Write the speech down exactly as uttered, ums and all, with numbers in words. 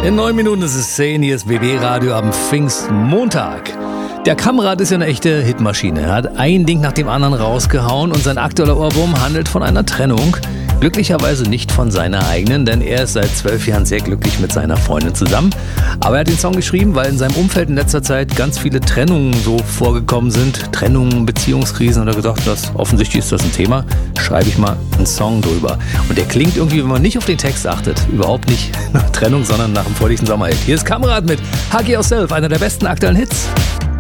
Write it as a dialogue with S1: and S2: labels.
S1: In neun Minuten ist es zehn, hier ist B B-Radio am Pfingstmontag. Der Kamrat ist ja eine echte Hitmaschine. Er hat ein Ding nach dem anderen rausgehauen und sein aktueller Ohrwurm handelt von einer Trennung. Glücklicherweise nicht von seiner eigenen, denn er ist seit zwölf Jahren sehr glücklich mit seiner Freundin zusammen. Aber er hat den Song geschrieben, weil in seinem Umfeld in letzter Zeit ganz viele Trennungen so vorgekommen sind. Trennungen, Beziehungskrisen, und er gedacht, das, offensichtlich ist das ein Thema. Schreibe ich mal einen Song drüber. Und der klingt irgendwie, wenn man nicht auf den Text achtet, überhaupt nicht nach Trennung, sondern nach einem fröhlichen Sommerhit. Hier ist Kamrat mit Hug Yourself, einer der besten aktuellen Hits.